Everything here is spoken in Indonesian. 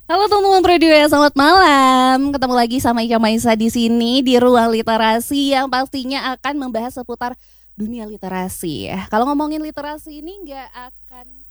Halo teman-teman Radio ya, selamat malam. Ketemu lagi sama Ika Maisa di sini di Ruang Literasi yang pastinya akan membahas seputar dunia literasi ya. Kalau ngomongin literasi ini nggak akan